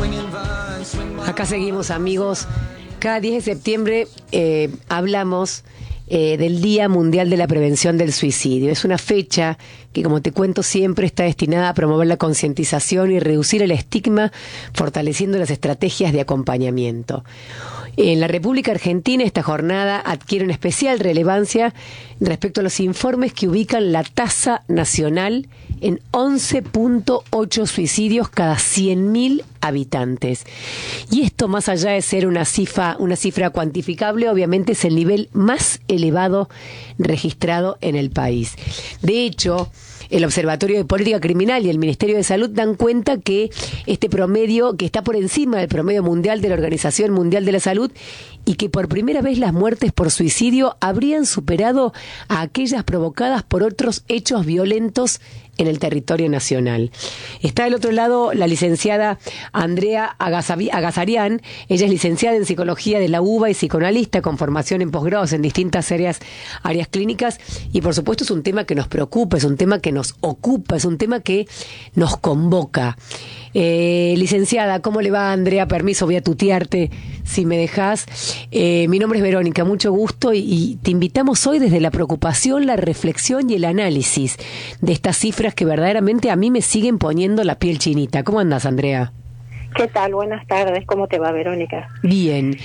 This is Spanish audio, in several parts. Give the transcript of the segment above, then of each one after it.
Acá seguimos, amigos. Cada 10 de septiembre hablamos del Día Mundial de la Prevención del Suicidio. Es una fecha que, como te cuento siempre, está destinada a promover la concientización y reducir el estigma, fortaleciendo las estrategias de acompañamiento. En la República Argentina esta jornada adquiere una especial relevancia respecto a los informes que ubican la tasa nacional en 11.8 suicidios cada 100.000 habitantes. Y esto, más allá de ser una cifra cuantificable, obviamente es el nivel más elevado registrado en el país. De hecho, el Observatorio de Política Criminal y el Ministerio de Salud dan cuenta que este promedio, que está por encima del promedio mundial de la Organización Mundial de la Salud, y que por primera vez las muertes por suicidio habrían superado a aquellas provocadas por otros hechos violentos en el territorio nacional. Está del otro lado la licenciada Andrea Agazarian. Ella es licenciada en Psicología de la UBA y psicoanalista con formación en posgrados en distintas áreas clínicas, y por supuesto es un tema que nos preocupa, es un tema que nos ocupa, es un tema que nos convoca. Licenciada, ¿cómo le va, Andrea? Permiso, voy a tutearte si me dejás. Mi nombre es Verónica, mucho gusto, y te invitamos hoy desde la preocupación, la reflexión y el análisis de estas cifras que verdaderamente a mí me siguen poniendo la piel chinita. ¿Cómo andás, Andrea? ¿Qué tal? Buenas tardes. ¿Cómo te va, Verónica? Bien.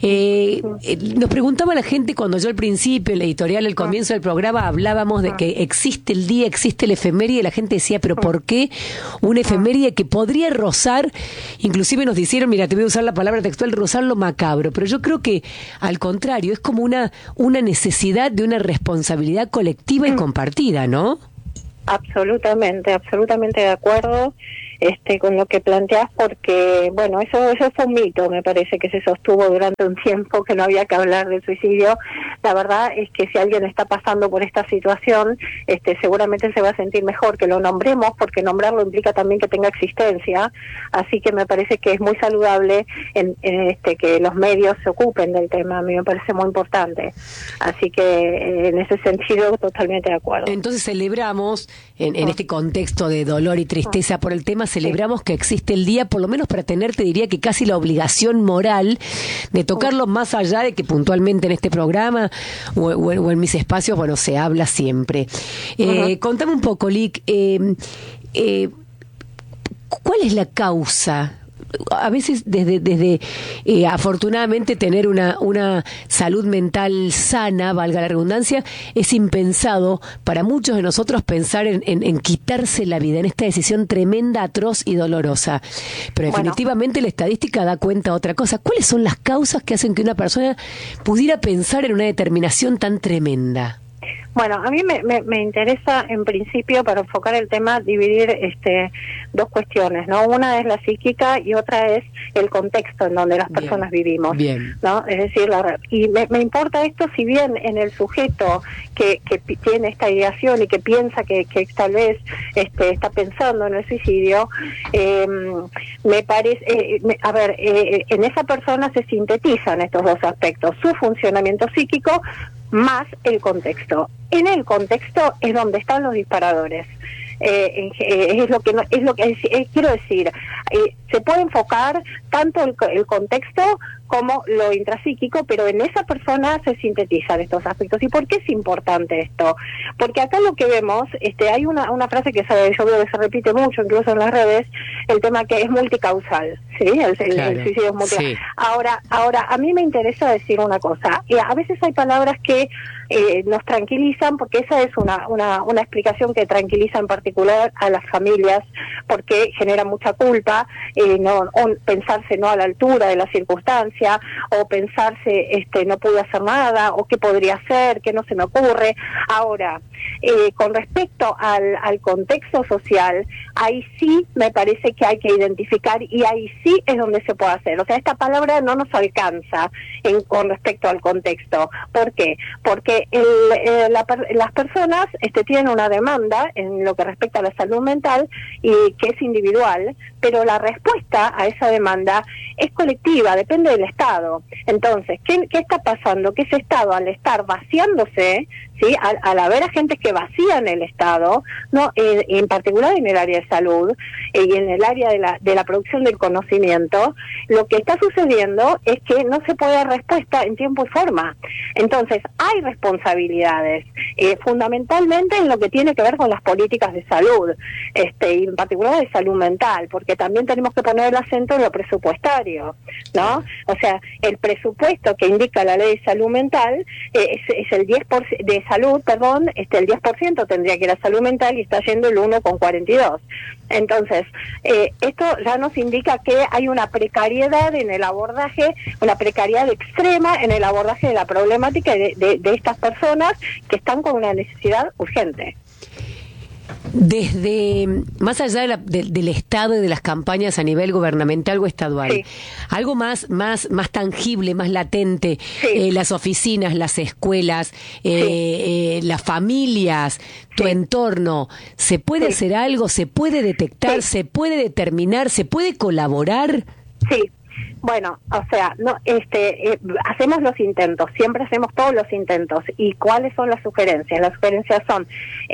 Nos preguntaba la gente cuando yo al principio, en la editorial, al comienzo del programa, hablábamos de que existe el día, existe el efeméride, y la gente decía, ¿pero por qué una efeméride que podría rozar? Inclusive nos dijeron, mira, te voy a usar la palabra textual, rozar lo macabro, pero yo creo que al contrario, es como una necesidad de una responsabilidad colectiva y compartida, ¿no? Absolutamente de acuerdo con lo que planteás, porque bueno, eso fue un mito, me parece, que se sostuvo durante un tiempo, que no había que hablar del suicidio. La verdad es que si alguien está pasando por esta situación, seguramente se va a sentir mejor que lo nombremos, porque nombrarlo implica también que tenga existencia, así que me parece que es muy saludable que los medios se ocupen del tema. A mí me parece muy importante, así que en ese sentido totalmente de acuerdo. Entonces celebramos en este contexto de dolor y tristeza por el tema, celebramos que existe el día, por lo menos para tener, te diría que casi la obligación moral de tocarlo, más allá de que puntualmente en este programa o en mis espacios, bueno, se habla siempre. Contame un poco, Lic, ¿cuál es la causa? A veces desde afortunadamente tener una salud mental sana, valga la redundancia, es impensado para muchos de nosotros pensar en quitarse la vida, en esta decisión tremenda, atroz y dolorosa. Pero definitivamente la estadística da cuenta de otra cosa. ¿Cuáles son las causas que hacen que una persona pudiera pensar en una determinación tan tremenda? Bueno, a mí me interesa, en principio, para enfocar el tema, dividir dos cuestiones, ¿no? Una es la psíquica y otra es el contexto en donde las personas vivimos, ¿no? Es decir, me importa esto, si bien en el sujeto que tiene esta ideación y que piensa que tal vez está pensando en el suicidio, me parece, en esa persona se sintetizan estos dos aspectos: su funcionamiento psíquico más el contexto. En el contexto es donde están los disparadores. Es lo que quiero decir. Se puede enfocar tanto el contexto como lo intrapsíquico, pero en esa persona se sintetizan estos aspectos. ¿Y por qué es importante esto? Porque acá lo que vemos, hay una frase que yo veo que se repite mucho, incluso en las redes, el tema que es multicausal, ¿sí? El suicidio es multicausal. Sí. Ahora, a mí me interesa decir una cosa. A veces hay palabras que nos tranquilizan, porque esa es una explicación que tranquiliza en particular a las familias, porque genera mucha culpa, pensarse no a la altura de la circunstancia, o pensarse no pude hacer nada, o qué podría hacer, qué no se me ocurre. Ahora, con respecto al contexto social, ahí sí me parece que hay que identificar, y ahí sí es donde se puede hacer. O sea, esta palabra no nos alcanza con respecto al contexto. ¿Por qué? Porque las personas tienen una demanda en lo que respecta a la salud mental, y que es individual, pero la respuesta a esa demanda es colectiva, depende del Estado. Entonces, ¿qué está pasando? Que ese Estado, al estar vaciándose, ¿sí? Al haber agentes que vacían el Estado, no, en particular en el área de salud y en el área de la producción del conocimiento, lo que está sucediendo es que no se puede dar respuesta en tiempo y forma. Entonces, hay responsabilidades, fundamentalmente en lo que tiene que ver con las políticas de salud, y en particular de salud mental, porque también tenemos que poner el acento en lo presupuestario, ¿no? O sea, el presupuesto que indica la ley de salud mental es el 10% de salud, perdón, el 10% tendría que ir a salud mental y está yendo el 1,42. Entonces, esto ya nos indica que hay una precariedad en el abordaje, una precariedad extrema en el abordaje de la problemática de estas personas que están con una necesidad urgente. Desde, más allá del Estado y de las campañas a nivel gubernamental o estadual, sí, algo más tangible, más latente, sí, las oficinas, las escuelas, sí, las familias, tu sí, entorno, ¿se puede sí, hacer algo? ¿Se puede detectar? Sí. ¿Se puede determinar? ¿Se puede colaborar? Sí. Bueno, o sea, no, hacemos los intentos, siempre hacemos todos los intentos. ¿Y cuáles son las sugerencias? Las sugerencias son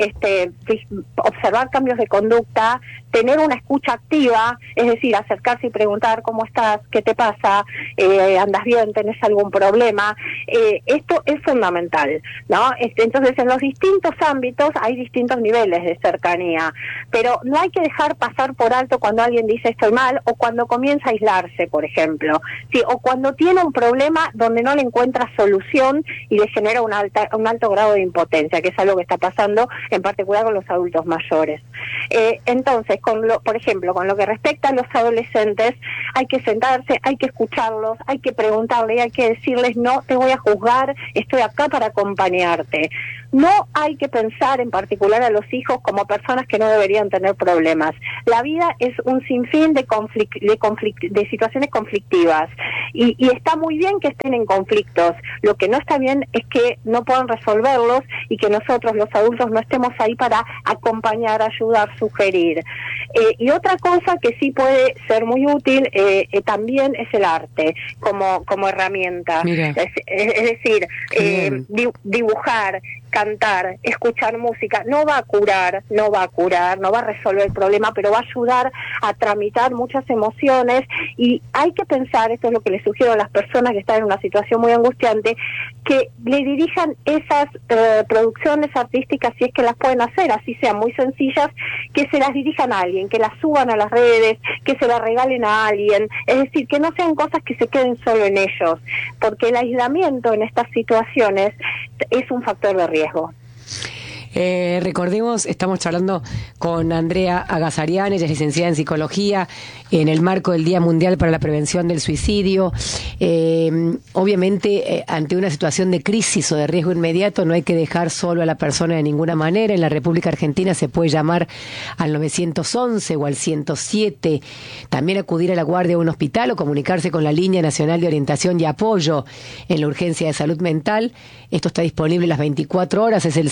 observar cambios de conducta, tener una escucha activa, es decir, acercarse y preguntar cómo estás, qué te pasa, andas bien, tenés algún problema. Esto es fundamental, ¿no? Entonces, en los distintos ámbitos hay distintos niveles de cercanía, pero no hay que dejar pasar por alto cuando alguien dice estoy mal o cuando comienza a aislarse, por ejemplo, sí, o cuando tiene un problema donde no le encuentra solución y le genera un alto grado de impotencia, que es algo que está pasando en particular con los adultos mayores. Entonces, por ejemplo, con lo que respecta a los adolescentes, hay que sentarse, hay que escucharlos, hay que preguntarles, hay que decirles no te voy a juzgar, estoy acá para acompañarte. No hay que pensar en particular a los hijos como personas que no deberían tener problemas. La vida es un sinfín de situaciones conflictivas y está muy bien que estén en conflictos. Lo que no está bien es que no puedan resolverlos y que nosotros los adultos no estemos ahí para acompañar, ayudar, sugerir. Y otra cosa que sí puede ser muy útil también es el arte como herramienta. Es decir, dibujar, cantar, escuchar música, no va a curar, no va a resolver el problema, pero va a ayudar a tramitar muchas emociones y hay que pensar, esto es lo que les sugiero a las personas que están en una situación muy angustiante, que le dirijan esas producciones artísticas, si es que las pueden hacer, así sean muy sencillas, que se las dirijan a alguien, que las suban a las redes, que se las regalen a alguien, es decir, que no sean cosas que se queden solo en ellos, porque el aislamiento en estas situaciones es un factor de riesgo. Recordemos, estamos charlando con Andrea Agazarian, ella es licenciada en Psicología, en el marco del Día Mundial para la Prevención del Suicidio. Obviamente, ante una situación de crisis o de riesgo inmediato, no hay que dejar solo a la persona de ninguna manera. En la República Argentina se puede llamar al 911 o al 107, también acudir a la guardia de un hospital o comunicarse con la Línea Nacional de Orientación y Apoyo en la Urgencia de Salud Mental. Esto está disponible las 24 horas, es el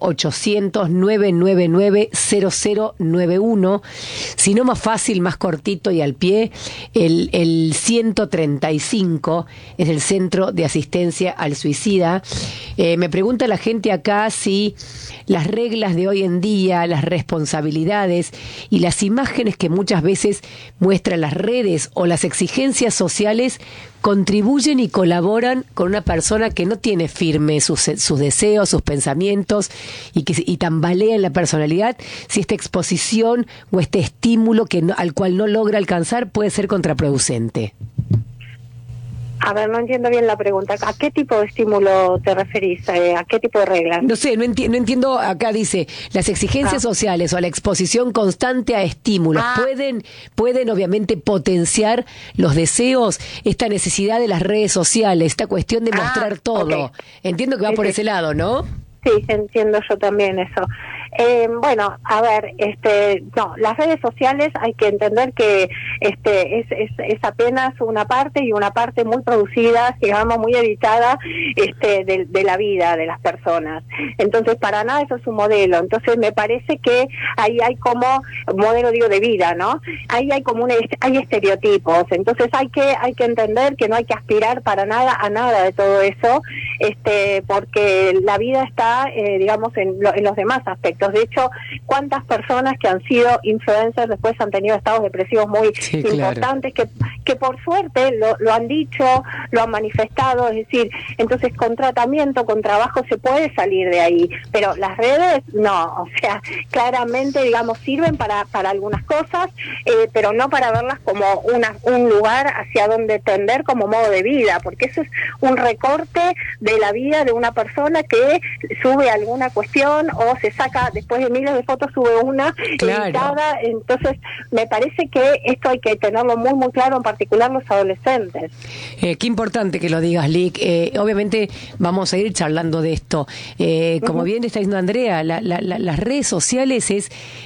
0800-999-0091. Si no, más fácil, más cortito y al pie, el 135 es el Centro de Asistencia al Suicida. Me pregunta la gente acá si las reglas de hoy en día, las responsabilidades y las imágenes que muchas veces muestran las redes o las exigencias sociales contribuyen y colaboran con una persona que no tiene firme sus deseos, sus pensamientos y tambalea en la personalidad, si esta exposición o este estímulo al cual no logra alcanzar puede ser contraproducente. A ver, no entiendo bien la pregunta. ¿A qué tipo de estímulo te referís? ¿A qué tipo de reglas? No sé, no entiendo. Acá dice, las exigencias sociales o la exposición constante a estímulos pueden obviamente potenciar los deseos, esta necesidad de las redes sociales, esta cuestión de mostrar todo. Okay. Entiendo que va por ese lado, ¿no? Sí, entiendo yo también eso. Bueno, a ver, no, las redes sociales hay que entender que es apenas una parte, y una parte muy producida, digamos, muy editada de la vida de las personas. Entonces, para nada eso es un modelo. Entonces, me parece que ahí hay como modelo, digo, de vida, ¿no? Ahí hay como hay estereotipos. Entonces, hay que entender que no hay que aspirar para nada a nada de todo eso, porque la vida está, digamos, en los demás aspectos. De hecho, cuántas personas que han sido influencers después han tenido estados depresivos muy importantes, claro, que por suerte lo han dicho, lo han manifestado, es decir, entonces con tratamiento, con trabajo se puede salir de ahí, pero las redes no, o sea, claramente, digamos, sirven para algunas cosas, pero no para verlas como un lugar hacia donde tender como modo de vida, porque eso es un recorte de la vida de una persona que sube alguna cuestión o se saca, después de miles de fotos, sube una editada. Entonces me parece que esto hay que tenerlo muy muy claro, en particular los adolescentes. Qué importante que lo digas, Lic. Obviamente vamos a ir charlando de esto. Como bien está diciendo Andrea, las redes sociales es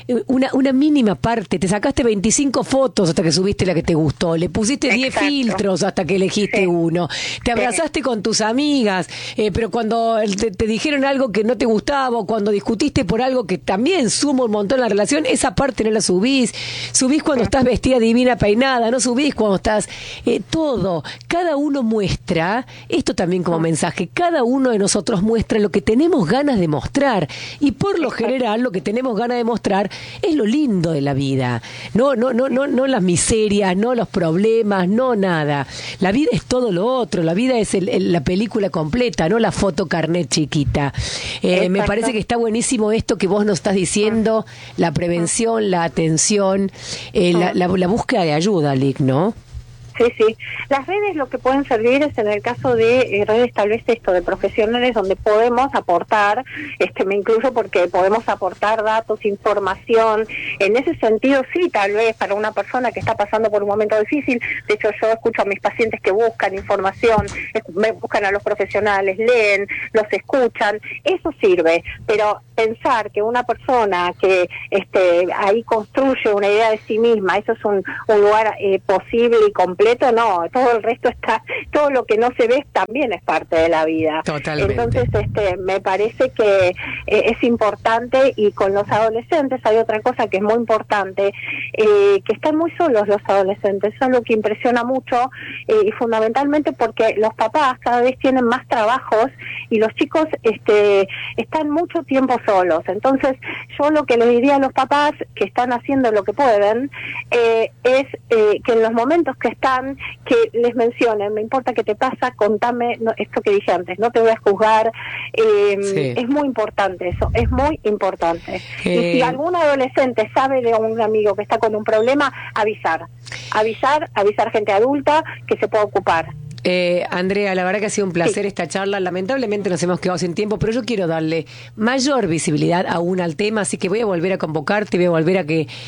una mínima parte. Te sacaste 25 fotos hasta que subiste la que te gustó, le pusiste 10 filtros hasta que elegiste uno, te abrazaste con tus amigas, pero cuando te dijeron algo que no te gustaba, o cuando discutiste por algo que también suma un montón la relación, esa parte no la subís cuando estás vestida divina, peinada, no subís cuando estás, todo, cada uno muestra, esto también como mensaje, cada uno de nosotros muestra lo que tenemos ganas de mostrar, y por lo general lo que tenemos ganas de mostrar es lo lindo de la vida, no las miserias, no los problemas, no nada. La vida es todo lo otro, la vida es la película completa, no la foto carnet chiquita. Me parece que está buenísimo esto que vos nos estás diciendo, la prevención, la atención, la búsqueda de ayuda, Lic, ¿no? Sí. Las redes lo que pueden servir es, en el caso de redes tal vez de profesionales, donde podemos aportar, me incluyo porque podemos aportar datos, información. En ese sentido, sí, tal vez para una persona que está pasando por un momento difícil. De hecho, yo escucho a mis pacientes que buscan información, buscan a los profesionales, leen, los escuchan. Eso sirve, pero pensar que una persona que ahí construye una idea de sí misma, eso es un lugar posible y completo, no, todo el resto está, todo lo que no se ve también es parte de la vida. Totalmente. Entonces, me parece que es importante, y con los adolescentes hay otra cosa que es muy importante, que están muy solos los adolescentes. Eso es lo que impresiona mucho, y fundamentalmente porque los papás cada vez tienen más trabajos y los chicos están mucho tiempo solos. Entonces, yo lo que les diría a los papás que están haciendo lo que pueden, es que en los momentos que están, que les mencionen, me importa qué te pasa, contame, esto que dije antes, no te voy a juzgar. Es muy importante eso, es muy importante. Y si algún adolescente sabe de un amigo que está con un problema, avisar gente adulta que se pueda ocupar. Andrea, la verdad que ha sido un placer esta charla. Lamentablemente nos hemos quedado sin tiempo, pero yo quiero darle mayor visibilidad aún al tema, así que voy a volver a convocarte, voy a volver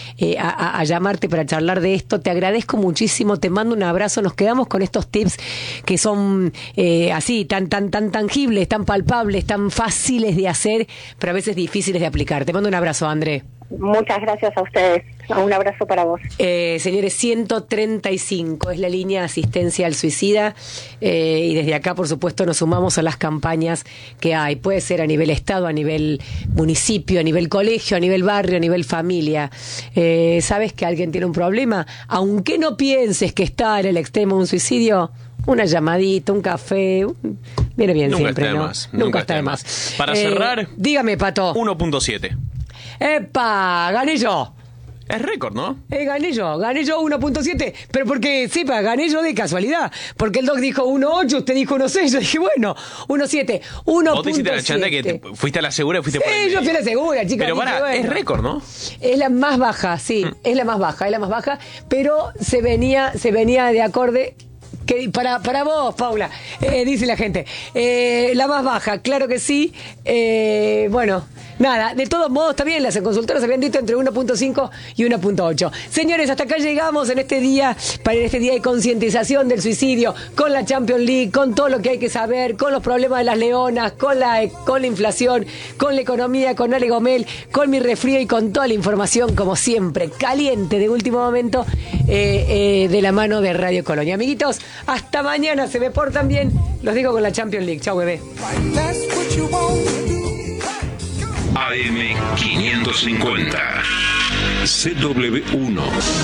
a llamarte para charlar de esto. Te agradezco muchísimo, te mando un abrazo. Nos quedamos con estos tips que son así, tan tangibles, tan palpables, tan fáciles de hacer, pero a veces difíciles de aplicar. Te mando un abrazo, André. Muchas gracias a ustedes. Un abrazo para vos. Señores, 135 es la línea de asistencia al suicida, y desde acá, por supuesto, nos sumamos a las campañas que hay. Puede ser a nivel estado, a nivel municipio, a nivel colegio, a nivel barrio, a nivel familia. ¿Sabes que alguien tiene un problema? Aunque no pienses que está en el extremo de un suicidio, una llamadita, un café, viene bien siempre, ¿no? Nunca está de más. Para cerrar, dígame, Pato. 1.7. ¡Epa! ¡Gané yo! Es récord, ¿no? Gané yo 1.7, pero porque, sepa, gané yo de casualidad, porque el doc dijo 1.8, usted dijo 1.6, yo dije, bueno, 1.7, 1.7. Vos te hiciste la chanta que fuiste a la segura y fuiste por el medio. Yo fui a la segura, chica. Pero bueno, es récord, ¿no? Es la más baja, sí, es la más baja, pero se venía de acorde Para vos, Paula, dice la gente. La más baja, claro que sí. Bueno, nada, de todos modos, también las consultoras habían dicho entre 1.5 y 1.8. Señores, hasta acá llegamos en este día de concientización del suicidio, con la Champions League, con todo lo que hay que saber, con los problemas de las leonas, con la inflación, con la economía, con Ale Gomel, con mi resfrío y con toda la información, como siempre, caliente de último momento, de la mano de Radio Colonia. Amiguitos, hasta mañana, se me portan bien, los digo con la Champions League. Chau, bebé. AM550 CW1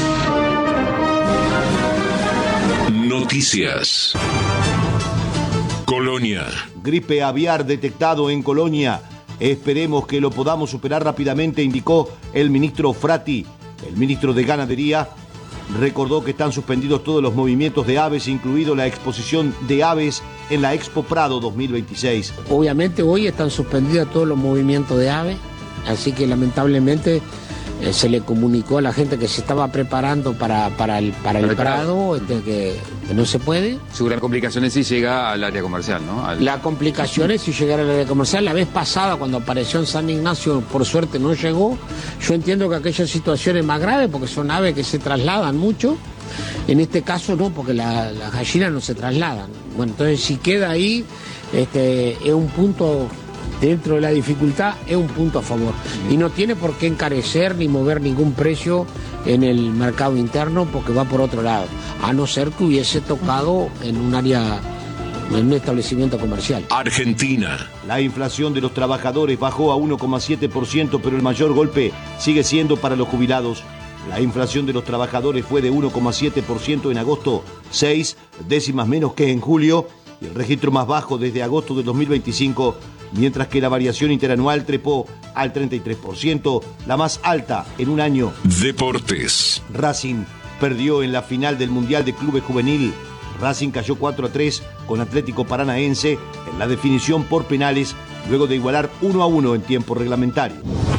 Noticias. Colonia. Gripe aviar detectado en Colonia. Esperemos que lo podamos superar rápidamente, indicó el ministro Frati. El ministro de Ganadería recordó que están suspendidos todos los movimientos de aves, incluido la exposición de aves en la Expo Prado 2026. Obviamente hoy están suspendidos todos los movimientos de aves, así que lamentablemente se le comunicó a la gente que se estaba preparando para el Prado, que no se puede. Seguro, la complicación es si llega al área comercial, ¿no? La complicación es si llegar al área comercial. La vez pasada, cuando apareció en San Ignacio, por suerte no llegó. Yo entiendo que aquella situación es más grave porque son aves que se trasladan mucho. En este caso no, porque las gallinas no se trasladan. Bueno, entonces si queda ahí, es un punto... Dentro de la dificultad es un punto a favor y no tiene por qué encarecer ni mover ningún precio en el mercado interno porque va por otro lado, a no ser que hubiese tocado en un área, en un establecimiento comercial. Argentina. La inflación de los trabajadores bajó a 1,7%, pero el mayor golpe sigue siendo para los jubilados. La inflación de los trabajadores fue de 1,7% en agosto, 6 décimas menos que en julio, y el registro más bajo desde agosto de 2025, mientras que la variación interanual trepó al 33%, la más alta en un año. Deportes. Racing perdió en la final del Mundial de Clubes Juvenil. Racing cayó 4-3 con Atlético Paranaense en la definición por penales, luego de igualar 1-1 en tiempo reglamentario.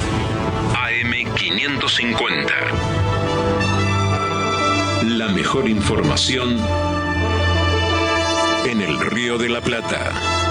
AM550. La mejor información en el Río de la Plata.